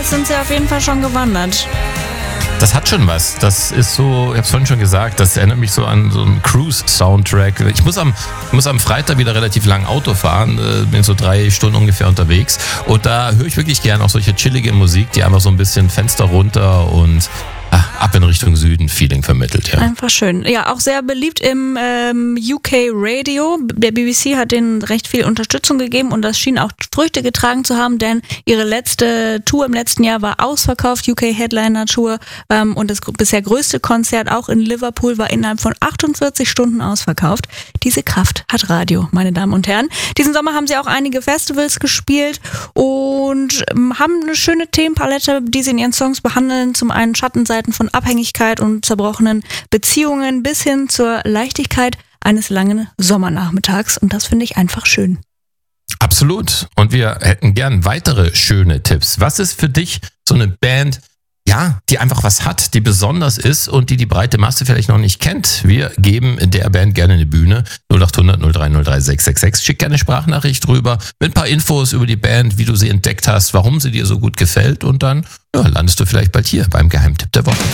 sind sie auf jeden Fall schon gewandert. Das hat schon was. Das ist so, ich habe es vorhin schon gesagt, das erinnert mich so an so einen Cruise-Soundtrack. Ich muss am Freitag wieder relativ lang Auto fahren, bin so 3 Stunden ungefähr unterwegs. Und da höre ich wirklich gern auch solche chillige Musik, die einfach so ein bisschen Fenster runter und ab in Richtung Süden Feeling vermittelt. Ja. Einfach schön. Ja, auch sehr beliebt im UK Radio. Der BBC hat denen recht viel Unterstützung gegeben und das schien auch Früchte getragen zu haben, denn ihre letzte Tour im letzten Jahr war ausverkauft, UK Headliner Tour, und das bisher größte Konzert auch in Liverpool war innerhalb von 48 Stunden ausverkauft. Diese Kraft hat Radio, meine Damen und Herren. Diesen Sommer haben sie auch einige Festivals gespielt und haben eine schöne Themenpalette, die sie in ihren Songs behandeln. Zum einen Schattenseiten von Abhängigkeit und zerbrochenen Beziehungen bis hin zur Leichtigkeit eines langen Sommernachmittags. Und das finde ich einfach schön. Absolut. Und wir hätten gern weitere schöne Tipps. Was ist für dich so eine Band, die einfach was hat, die besonders ist und die breite Masse vielleicht noch nicht kennt? Wir geben der Band gerne eine Bühne. 0800 0303 666. Schick gerne eine Sprachnachricht rüber mit ein paar Infos über die Band, wie du sie entdeckt hast, warum sie dir so gut gefällt und dann landest du vielleicht bald hier beim Geheimtipp der Woche.